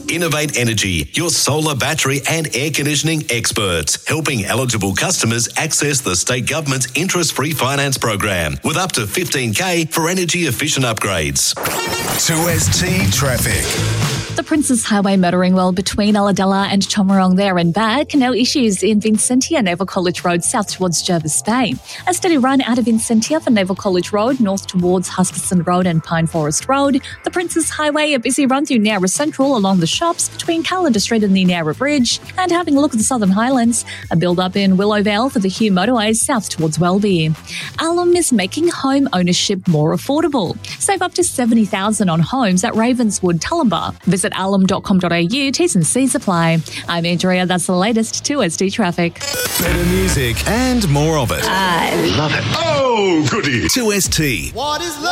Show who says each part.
Speaker 1: Innovate Energy, your solar, battery and air conditioning experts, helping eligible customers access the state government's interest-free finance program with up to $15,000 for energy-efficient upgrades.
Speaker 2: 2ST Traffic.
Speaker 3: The Princes Highway motoring well between Aladella and Tomarong there and back. No issues in Vincentia, Naval College Road, south towards Jervis Bay. A steady run out of Vincentia for Naval College Road, north towards Huskinson Road and Pine Forest Road. The Princes Highway, a busy run through Nowra Central along the shops between Calendar Street and the Nowra Bridge. And having a look at the Southern Highlands, a build-up in Willowvale for the Hugh Motorway south towards Welby. Alum is making home ownership more affordable. Save up to $70,000 on homes at Ravenswood, Tullumba. Visit alum.com.au, T's and C's apply. I'm Andrea, that's the latest 2SD Traffic.
Speaker 2: Better music and more of it.
Speaker 4: I
Speaker 2: love it. Oh, goody. 2ST.
Speaker 4: What is love?